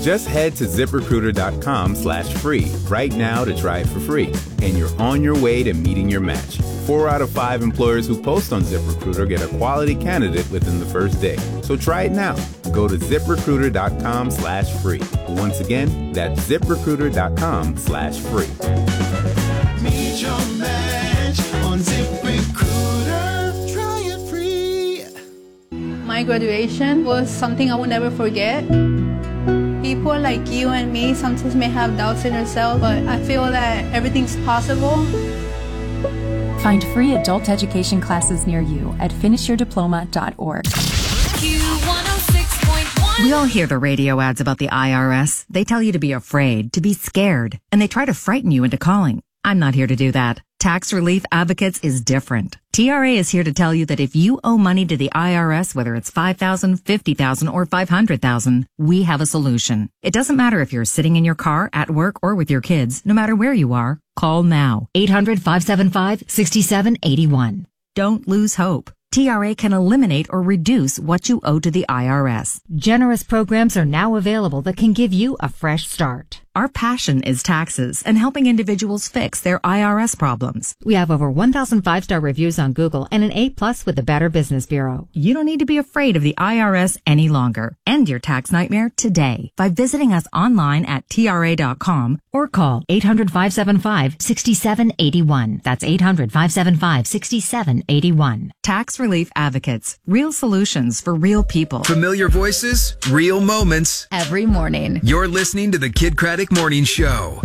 Just head to ZipRecruiter.com/free right now to try it for free. And you're on your way to meeting your match. 4 out of 5 employers who post on ZipRecruiter get a quality candidate within the first day. So try it now. Go to ZipRecruiter.com/free. Once again, that's ZipRecruiter.com/free. Meet your match on ZipRecruiter. Try it free. My graduation was something I will never forget. People like you and me sometimes may have doubts in ourselves, but I feel that everything's possible. Find free adult education classes near you at finishyourdiploma.org. Q106.1. We all hear the radio ads about the IRS. They tell you to be afraid, to be scared, and they try to frighten you into calling. I'm not here to do that. Tax Relief Advocates is different. TRA is here to tell you that if you owe money to the IRS, whether it's $5,000, $50,000, or $500,000, we have a solution. It doesn't matter if you're sitting in your car, at work, or with your kids. No matter where you are, call now. 800-575-6781. Don't lose hope. TRA can eliminate or reduce what you owe to the IRS. Generous programs are now available that can give you a fresh start. Our passion is taxes and helping individuals fix their IRS problems. We have over 1,000 5-star reviews on Google and an A+ with the Better Business Bureau. You don't need to be afraid of the IRS any longer. End your tax nightmare today by visiting us online at TRA.com or call 800-575-6781. That's 800-575-6781. Tax Relief Advocates. Real solutions for real people. Familiar voices, real moments. Every morning. You're listening to the Kid Craddock Morning Show.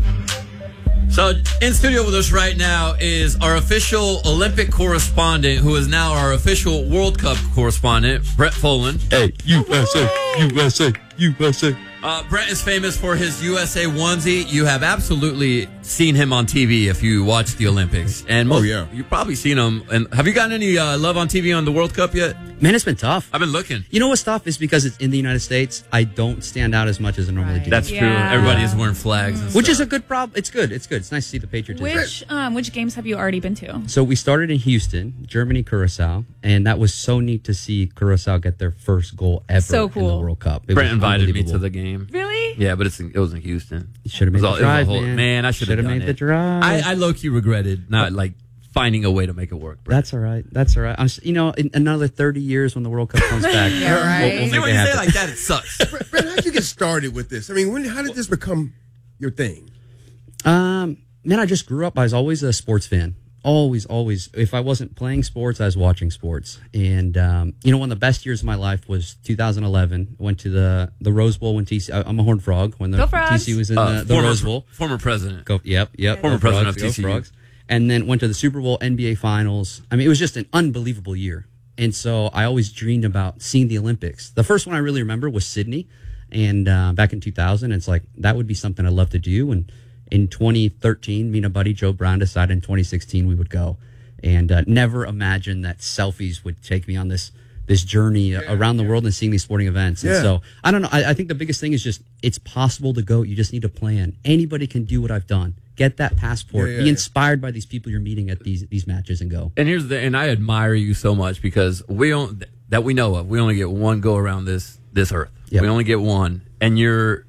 So in studio with us right now is our official Olympic correspondent, who is now our official World Cup correspondent, Brett Folan. Hey, USA, USA, USA. Brett is famous for his USA onesie. You have absolutely seen him on TV if you watch the Olympics. And you've probably seen him. And have you gotten any love on TV on the World Cup yet? Man, it's been tough. I've been looking. You know what's tough is because it's in the United States, I don't stand out as much as I normally do. That's true. Everybody is wearing flags and Which stuff. is a good problem. It's good. It's good. It's nice to see the patriotism. Which games have you already been to? So we started in Houston, Germany, Curacao, and that was so neat to see Curacao get their first goal ever in the World Cup. Brent invited me to the game. Really? Yeah, but it was in Houston. You should have made the drive, man. I should have made the drive. I low-key regretted not finding a way to make it work. Brett. That's all right. That's all right. In another 30 years when the World Cup comes back. Yeah, right. we'll See, when you say it like that, it sucks. Brett, how'd you get started with this? I mean, how did this become your thing? Man, I just grew up. I was always a sports fan. Always. If I wasn't playing sports, I was watching sports. And, one of the best years of my life was 2011. I went to the Rose Bowl when TC. I'm a Horned Frog. When the TC was in the Rose Bowl. Former president. Yep. Former president of TCU. Frogs. And then went to the Super Bowl, NBA Finals. I mean, it was just an unbelievable year. And so I always dreamed about seeing the Olympics. The first one I really remember was Sydney. And back in 2000, it's like, that would be something I'd love to do. And in 2013, me and a buddy, Joe Brown, decided in 2016 we would go. And never imagined that selfies would take me on this journey around the world and seeing these sporting events. And so, I don't know. I think the biggest thing is just, it's possible to go. You just need to plan. Anybody can do what I've done. Get that passport. Be inspired by these people you're meeting at these matches and go. And I admire you so much because we only get one go around this earth. Yep. We only get one. And you're